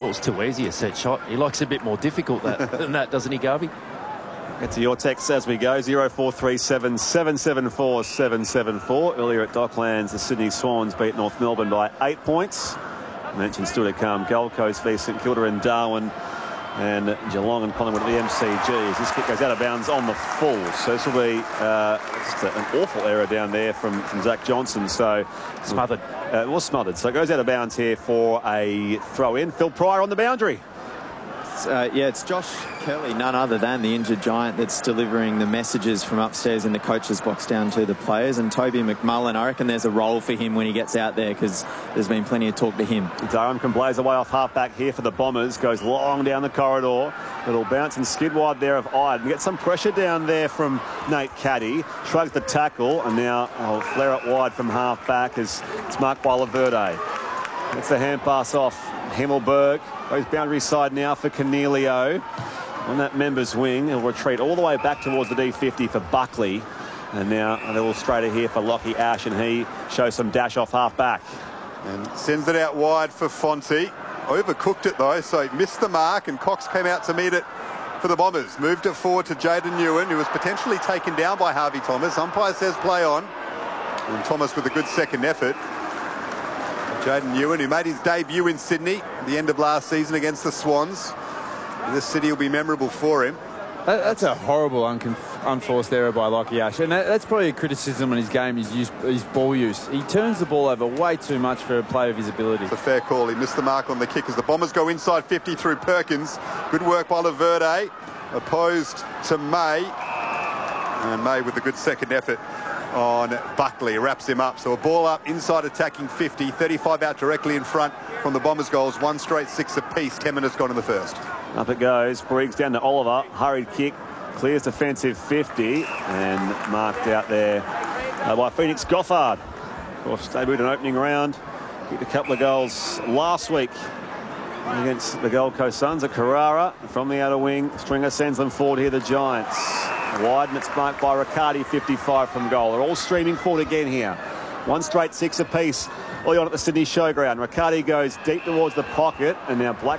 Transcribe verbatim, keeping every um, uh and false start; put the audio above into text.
Well, it's too easy a set shot. He likes it a bit more difficult that, than that, doesn't he, Garby? Get to your texts as we go. zero four three seven, seven seven four, seven seven four. Earlier at Docklands, the Sydney Swans beat North Melbourne by eight points. I mentioned still to come Gold Coast v St Kilda and Darwin, and Geelong and Collingwood at the M C G. As this kick goes out of bounds on the full. So this will be uh, just a, an awful error down there from, from Zach Johnson. So Smothered. Uh, it was smothered. So it goes out of bounds here for a throw in. Phil Pryor on the boundary. Uh, yeah, it's Josh Kelly, none other than the injured giant, that's delivering the messages from upstairs in the coach's box down to the players. And Toby McMullen, I reckon there's a role for him when he gets out there, because there's been plenty of talk to him. Durham can blaze away off half-back here for the Bombers. Goes long down the corridor. Little bounce and skid wide there of Ide. Get some pressure down there from Nate Caddy. Shrugs the tackle, and now I'll flare it wide from half-back as it's marked by Laverde. That's the hand pass off Himmelberg. Goes boundary side now for Cornelio. On that members wing, he'll retreat all the way back towards the D fifty for Buckley. And now a little straighter here for Lockie Ash, and he shows some dash off half back. And sends it out wide for Fonte. Overcooked it though, so he missed the mark, and Cox came out to meet it for the Bombers. Moved it forward to Jaden Ewan, who was potentially taken down by Harvey Thomas. Umpire says play on. And Thomas with a good second effort. Jaden Ewan, who made his debut in Sydney at the end of last season against the Swans. This city will be memorable for him. That, that's a horrible unforced error by Lockie Ash, and that, that's probably a criticism on his game, his, use, his ball use. He turns the ball over way too much for a player of his ability. It's a fair call. He missed the mark on the kick as the Bombers go inside fifty through Perkins. Good work by Laverde. Opposed to May. And May with a good second effort on Buckley. Wraps him up. So a ball up inside attacking fifty. thirty-five out directly in front from the Bombers goals. One straight six apiece. ten minutes gone in the first. Up it goes. Briggs down to Oliver. Hurried kick. Clears defensive fifty. And marked out there uh, by Phoenix Gothard. Of course, debuted an opening round. Kicked a couple of goals last week against the Gold Coast Suns at Carrara. From the outer wing, Stringer sends them forward here, the Giants. Wide, and it's marked by Riccardi, fifty-five from goal. They're all streaming forward again here. One straight six apiece. Early on at the Sydney Showground. Riccardi goes deep towards the pocket, and now Black